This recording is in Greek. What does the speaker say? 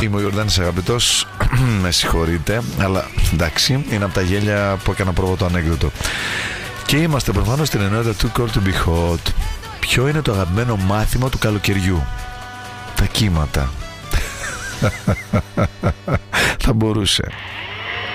Είμαι ο Ιορδάνης Αγαπητός. Με συγχωρείτε, αλλά εντάξει, είναι από τα γέλια που έκανα πρώτο ανέκδοτο. Και είμαστε προφανώς στην ενότητα του Call to be hot. Ποιο είναι το αγαπημένο μάθημα του καλοκαιριού? Τα κύματα. Θα μπορούσε.